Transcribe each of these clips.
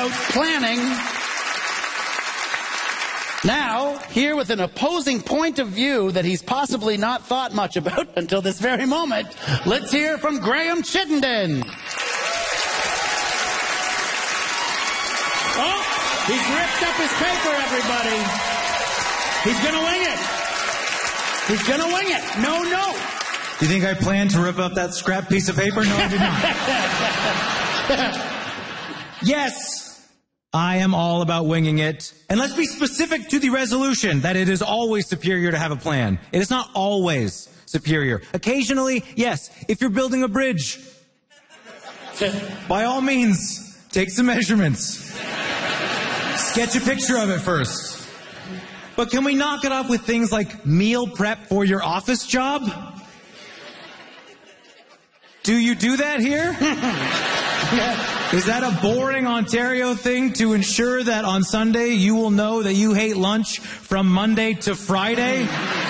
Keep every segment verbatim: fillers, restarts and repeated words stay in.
about planning. Now, here with an opposing point of view that he's possibly not thought much about until this very moment, let's hear from Graham Chittenden. Oh, he's ripped up his paper, everybody. He's going to wing it. He's going to wing it. No, no. Do you think I planned to rip up that scrap piece of paper? No, I did not. Yes. I am all about winging it. And let's be specific to the resolution that it is always superior to have a plan. It is not always superior. Occasionally, yes, if you're building a bridge, by all means, take some measurements. Sketch a picture of it first. But can we knock it off with things like meal prep for your office job? Do you do that here? Is that a boring Ontario thing to ensure that on Sunday you will know that you hate lunch from Monday to Friday?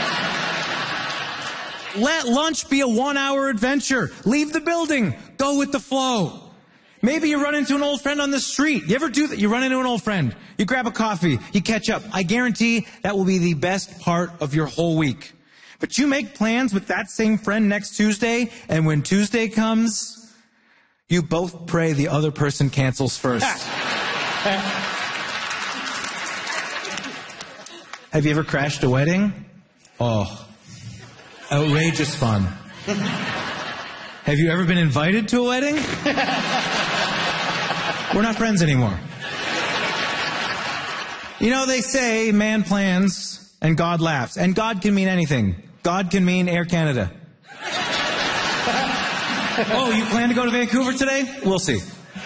Let lunch be a one-hour adventure. Leave the building. Go with the flow. Maybe you run into an old friend on the street. You ever do that? You run into an old friend. You grab a coffee. You catch up. I guarantee that will be the best part of your whole week. But you make plans with that same friend next Tuesday, and when Tuesday comes, you both pray the other person cancels first. Have you ever crashed a wedding? Oh, outrageous fun. Have you ever been invited to a wedding? We're not friends anymore. You know, they say man plans and God laughs. And God can mean anything. God can mean Air Canada. Oh, you plan to go to Vancouver today? We'll see.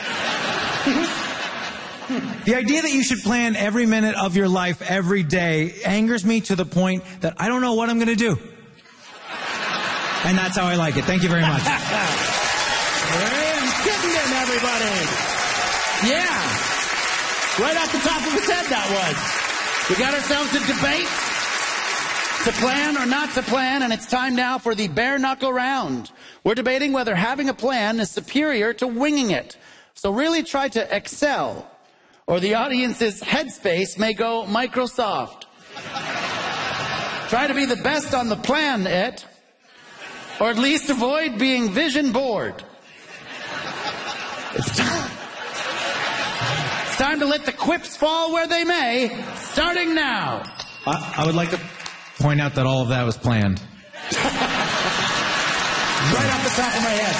The idea that you should plan every minute of your life every day angers me to the point that I don't know what I'm going to do. And that's how I like it. Thank you very much. Graham Chittenden, everybody. Yeah. Right off the top of his head, that was. We got ourselves a debate. To plan or not to plan, and it's time now for the bare knuckle round. We're debating whether having a plan is superior to winging it. So really try to excel, or the audience's headspace may go Microsoft. Try to be the best on the planet, or at least avoid being vision bored. It's time. It's time to let the quips fall where they may, starting now. I, I would like to point out that all of that was planned. Right off the top of my head.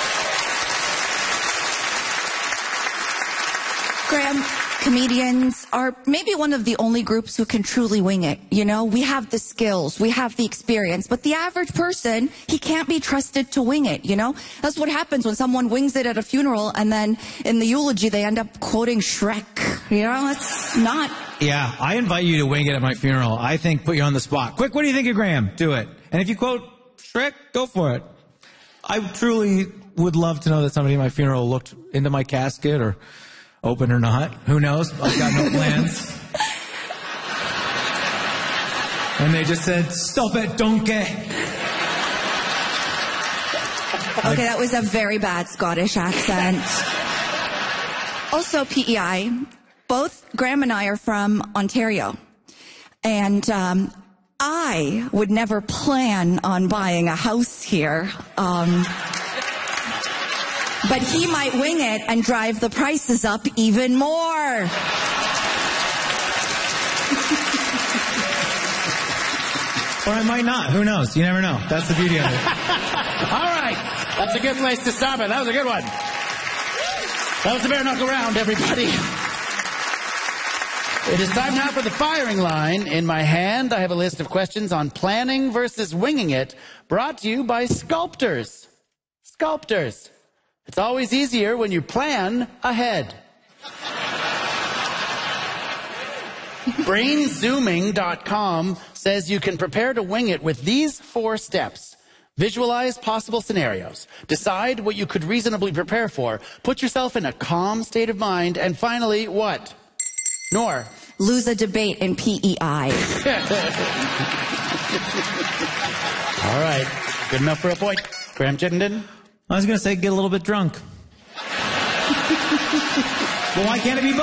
Graham, comedians are maybe one of the only groups who can truly wing it. You know, we have the skills, we have the experience, but the average person, he can't be trusted to wing it, you know? That's what happens when someone wings it at a funeral and then in the eulogy they end up quoting Shrek. You know, it's not... Yeah, I invite you to wing it at my funeral. I think put you on the spot. Quick, what do you think of Graham? Do it. And if you quote Shrek, go for it. I truly would love to know that somebody at my funeral looked into my casket, or open or not. Who knows? I've got no plans. And they just said, "Stop it, donkey." Okay, that was a very bad Scottish accent. Also, P E I, both Graham and I are from Ontario. And um, I would never plan on buying a house here. Um, but he might wing it and drive the prices up even more. Or I might not. Who knows? You never know. That's the beauty of it. All right. That's a good place to stop it. That was a good one. That was the bare knuckle round, everybody. It is time now for the firing line. In my hand, I have a list of questions on planning versus winging it, brought to you by Sculptors. Sculptors. It's always easier when you plan ahead. brain zooming dot com says you can prepare to wing it with these four steps. Visualize possible scenarios. Decide what you could reasonably prepare for. Put yourself in a calm state of mind. And finally, what? Nor. Lose a debate in P E I. All right. Good enough for a point. Graham Chittenden? I was going to say get a little bit drunk. Well, why can't it be both?